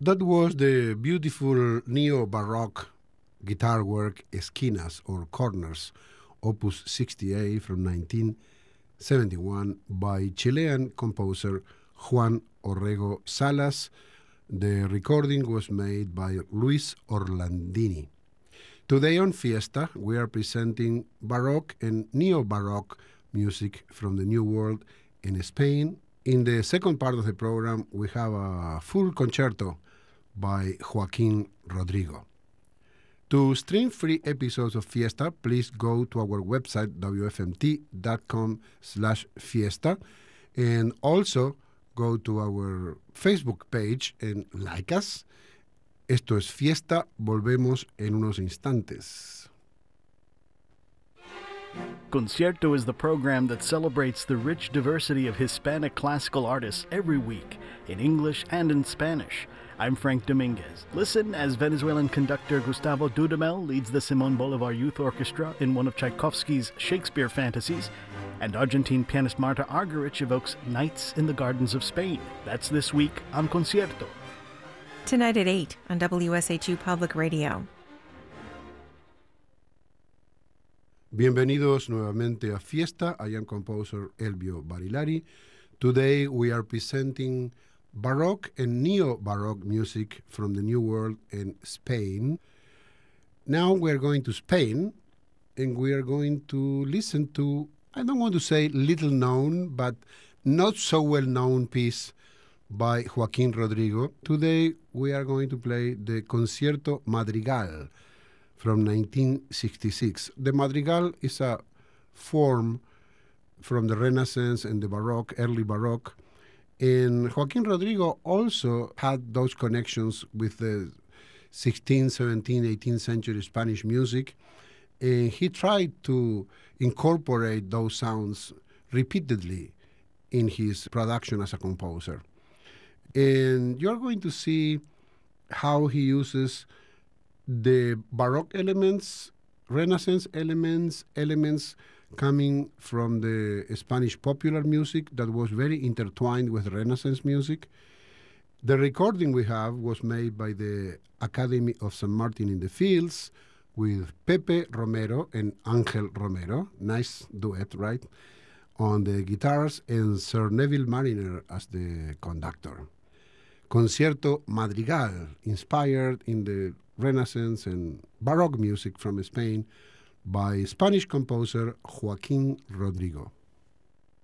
That was the beautiful neo-Baroque guitar work Esquinas or Corners, Opus 68 from 1971 by Chilean composer Juan Orrego Salas. The recording was made by Luis Orlandini. Today on Fiesta, we are presenting Baroque and Neo-Baroque music from the New World in Spain. In the second part of the program, we have a full concerto by Joaquín Rodrigo. To stream free episodes of Fiesta, please go to our website, wfmt.com/fiesta, and also go to our Facebook page and like us. Esto es Fiesta, volvemos en unos instantes. Concierto is the program that celebrates the rich diversity of Hispanic classical artists every week, in English and in Spanish. I'm Frank Dominguez. Listen as Venezuelan conductor Gustavo Dudamel leads the Simón Bolívar Youth Orchestra in one of Tchaikovsky's Shakespeare fantasies, and Argentine pianist Marta Argerich evokes Nights in the Gardens of Spain. That's this week on Concierto. Tonight at 8 on WSHU Public Radio. Bienvenidos nuevamente a Fiesta. I am composer Elvio Barilari. Today we are presenting Baroque and Neo-Baroque music from the New World in Spain. Now we are going to Spain, and we are going to listen to, I don't want to say little known, but not so well known piece by Joaquín Rodrigo. Today we are going to play the Concierto Madrigal from 1966. The Madrigal is a form from the Renaissance and the Baroque, early Baroque. And Joaquín Rodrigo also had those connections with the 16th, 17th, 18th century Spanish music. And he tried to incorporate those sounds repeatedly in his production as a composer. And you're going to see how he uses the Baroque elements, Renaissance elements coming from the Spanish popular music that was very intertwined with Renaissance music. The recording we have was made by the Academy of San Martin in the Fields with Pepe Romero and Ángel Romero. Nice duet, right? On the guitars, and Sir Neville Mariner as the conductor. Concierto Madrigal, inspired in the Renaissance and Baroque music from Spain by Spanish composer Joaquín Rodrigo.